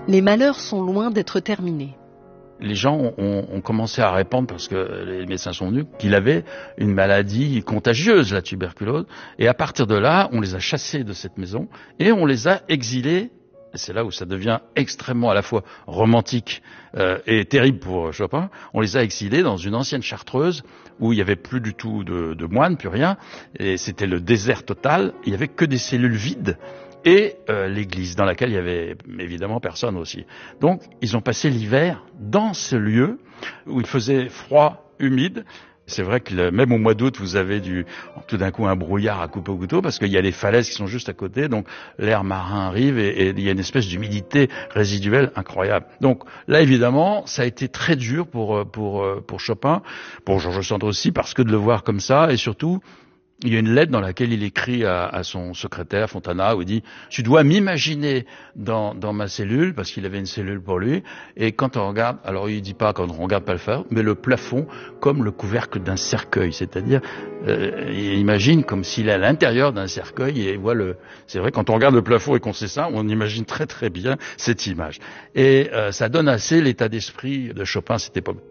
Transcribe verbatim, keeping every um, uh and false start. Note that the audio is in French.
Les malheurs sont loin d'être terminés. Les gens ont, ont commencé à répandre, parce que les médecins sont venus, qu'il avait une maladie contagieuse, la tuberculose. Et à partir de là, on les a chassés de cette maison et on les a exilés. Et c'est là où ça devient extrêmement à la fois romantique euh, et terrible pour Chopin. On les a exilés dans une ancienne chartreuse où il n'y avait plus du tout de, de moines, plus rien. Et c'était le désert total. Il n'y avait que des cellules vides. Et euh, l'église, dans laquelle il y avait évidemment personne aussi. Donc, ils ont passé l'hiver dans ce lieu où il faisait froid, humide. C'est vrai que le, même au mois d'août, vous avez du, tout d'un coup un brouillard à couper au couteau, parce qu'il y a les falaises qui sont juste à côté, donc l'air marin arrive et, et il y a une espèce d'humidité résiduelle incroyable. Donc là, évidemment, ça a été très dur pour, pour, pour Chopin, pour Georges Sand aussi, parce que de le voir comme ça, et surtout, il y a une lettre dans laquelle il écrit à, à son secrétaire, Fontana, où il dit « Tu dois m'imaginer dans, dans ma cellule », parce qu'il avait une cellule pour lui, et quand on regarde, alors il dit pas quand on regarde pas le phare, mais le plafond comme le couvercle d'un cercueil, c'est-à-dire, euh, il imagine comme s'il est à l'intérieur d'un cercueil, et voit le... C'est vrai, quand on regarde le plafond et qu'on sait ça, on imagine très très bien cette image. Et euh, ça donne assez l'état d'esprit de Chopin à cette époque.